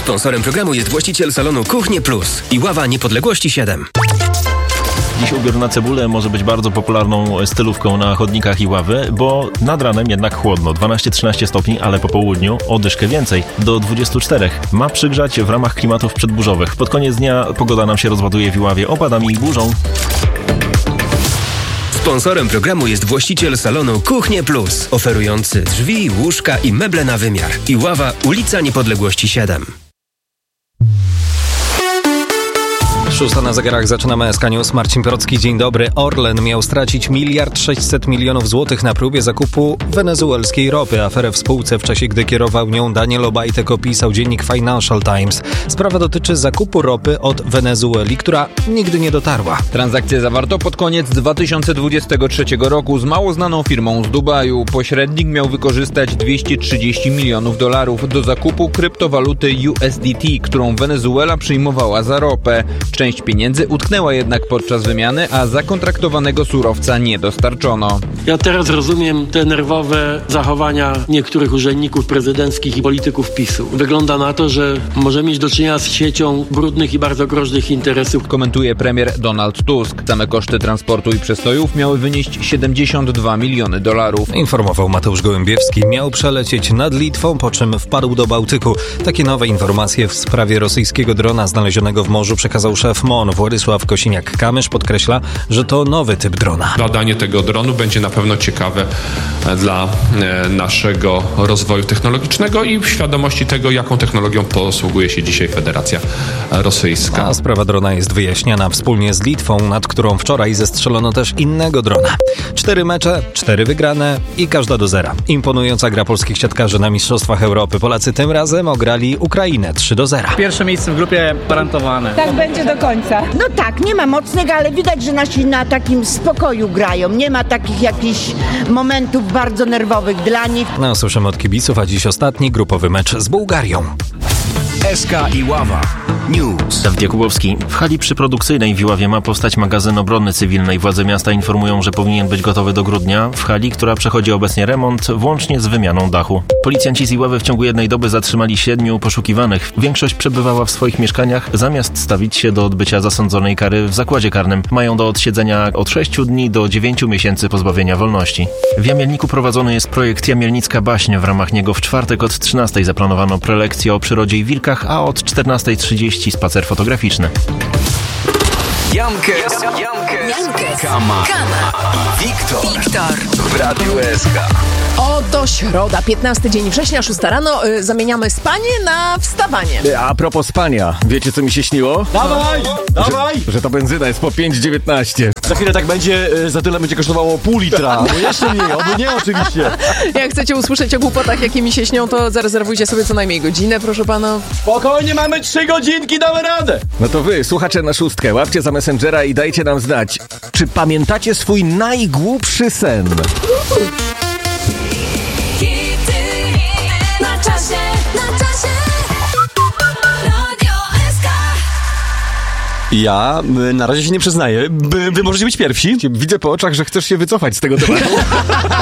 Sponsorem programu jest właściciel salonu Kuchnie Plus i Ława Niepodległości 7. Dziś ubiór na cebulę może być bardzo popularną stylówką na chodnikach i ławy, bo nad ranem jednak chłodno, 12-13 stopni, ale po południu o dyszkę więcej, do 24. Ma przygrzać w ramach klimatów przedburzowych. Pod koniec dnia pogoda nam się rozładuje w Iławie opadami i burzą. Sponsorem programu jest właściciel salonu Kuchnie Plus, oferujący drzwi, łóżka i meble na wymiar. Iława, ulica Niepodległości 7. 6 na zegarach, zaczynamy SK News. Marcin Procki, dzień dobry. Orlen miał stracić 1,6 mld złotych na próbie zakupu wenezuelskiej ropy. Aferę w spółce w czasie, gdy kierował nią Daniel Obajtek, opisał dziennik Financial Times. Sprawa dotyczy zakupu ropy od Wenezueli, która nigdy nie dotarła. Transakcję zawarto pod koniec 2023 roku z mało znaną firmą z Dubaju. Pośrednik miał wykorzystać $230 milionów do zakupu kryptowaluty USDT, którą Wenezuela przyjmowała za ropę. Część pieniędzy utknęła jednak podczas wymiany, a zakontraktowanego surowca nie dostarczono. Ja teraz rozumiem te nerwowe zachowania niektórych urzędników prezydenckich i polityków PiS-u. Wygląda na to, że możemy mieć do czynienia z siecią brudnych i bardzo groźnych interesów. Komentuje premier Donald Tusk. Same koszty transportu i przestojów miały wynieść $72 miliony. Informował Mateusz Gołębiewski. Miał przelecieć nad Litwą, po czym wpadł do Bałtyku. Takie nowe informacje w sprawie rosyjskiego drona znalezionego w morzu przekazał szef MON Władysław Kosiniak-Kamysz. Podkreśla, że to nowy typ drona. Badanie tego dronu będzie na pewno ciekawe dla naszego rozwoju technologicznego i świadomości tego, jaką technologią posługuje się dzisiaj Federacja Rosyjska. A sprawa drona jest wyjaśniana wspólnie z Litwą, nad którą wczoraj zestrzelono też innego drona. 4 mecze, 4 wygrane i każda do 0. Imponująca gra polskich siatkarzy na Mistrzostwach Europy. Polacy tym razem ograli Ukrainę 3-0. Pierwsze miejsce w grupie gwarantowane. Tak będzie do końca. No tak, nie ma mocnych, ale widać, że nasi na takim spokoju grają. Nie ma takich jakichś momentów bardzo nerwowych dla nich. No, słyszymy od kibiców, a dziś ostatni grupowy mecz z Bułgarią. SK Iława News. Dawid Jakubowski. W hali przyprodukcyjnej w Iławie ma powstać magazyn obrony cywilnej. Władze miasta informują, że powinien być gotowy do grudnia. W hali, która przechodzi obecnie remont, włącznie z wymianą dachu. Policjanci z Iławy w ciągu jednej doby zatrzymali 7 poszukiwanych. Większość przebywała w swoich mieszkaniach, zamiast stawić się do odbycia zasądzonej kary w zakładzie karnym. Mają do odsiedzenia od 6 dni do 9 miesięcy pozbawienia wolności. W Jamielniku prowadzony jest projekt Jamielnicka Baśń. W ramach niego w czwartek od 13 zaplanowano prelekcję o przyrodzie i wilkach, a od 14:30 spacer fotograficzny. Jankes. Kama. Wiktor. W Radiu SK. Oto środa, 15 dzień września, 6 rano. Zamieniamy spanie na wstawanie. A propos spania, wiecie co mi się śniło? Dawaj! Że ta benzyna jest po 5,19. Za chwilę tak będzie, za tyle będzie kosztowało pół litra. No jeszcze mniej, oby nie oczywiście. Jak chcecie usłyszeć o głupotach, jakie mi się śnią, to zarezerwujcie sobie co najmniej godzinę, proszę panów. Spokojnie, mamy 3 godzinki, damy radę. No to wy, słuchacze na 6, łapcie za Messengera i dajcie nam znać, czy pamiętacie swój najgłupszy sen? Ja na razie się nie przyznaję. Wy możecie być pierwsi. Widzę po oczach, że chcesz się wycofać z tego tematu.